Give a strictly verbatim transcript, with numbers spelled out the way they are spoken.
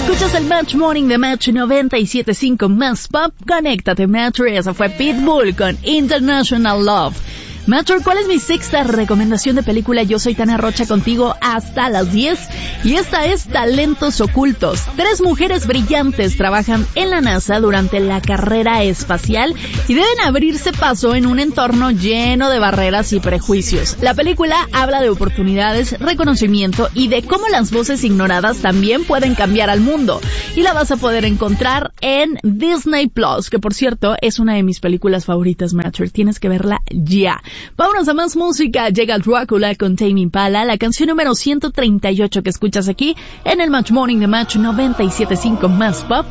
Escuchas el Match Morning de Match noventa y siete punto cinco más pop. Conéctate, Match. Eso fue Pitbull con International Love. Matcher, ¿cuál es mi sexta recomendación de película? Yo soy Tana Rocha contigo hasta las diez y esta es Talentos Ocultos. Tres mujeres brillantes trabajan en la NASA durante la carrera espacial y deben abrirse paso en un entorno lleno de barreras y prejuicios. La película habla de oportunidades, reconocimiento y de cómo las voces ignoradas también pueden cambiar al mundo. Y la vas a poder encontrar en Disney Plus, que por cierto es una de mis películas favoritas, Matcher. Tienes que verla ya. Vámonos a más música. Llega Drácula con Tame Impala, la canción número ciento treinta y ocho que escuchas aquí en el Match Morning de Match noventa y siete punto cinco más pop.